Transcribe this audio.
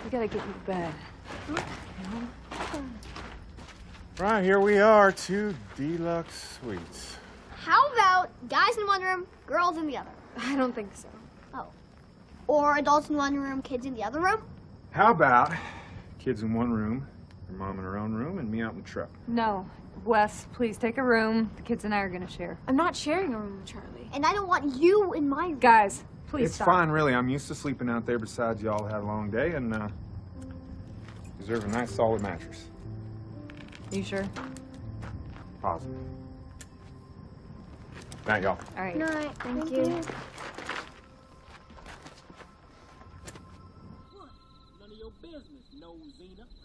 We gotta get you to bed. Right, here we are, 2 deluxe suites. How about guys in one room, girls in the other? I don't think so. Oh. Or adults in one room, kids in the other room? How about kids in one room, your mom in her own room, and me out in the truck? No. Wes, please take a room. The kids and I are gonna share. I'm not sharing a room with Charlie. And I don't want you in my room. Guys, please It's stop. fine, really. I'm used to sleeping out there. Besides, y'all had a long day, and deserve a nice, solid mattress. You sure? Positive. Night, y'all. All right. Good night. Thank you. None of your business, no Zena.